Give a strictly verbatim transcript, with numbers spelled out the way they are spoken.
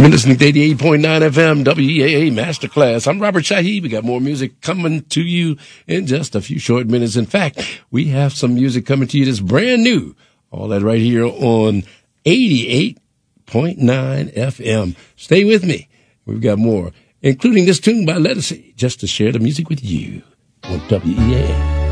been listening to eighty-eight point nine F M, W E A A Masterclass. I'm Robert Shaheed. We got more music coming to you in just a few short minutes. In fact, we have some music coming to you that's brand new. All that right here on eighty-eight point nine F M. Stay with me. We've got more, including this tune by Lettucey, just to share the music with you on W E A A.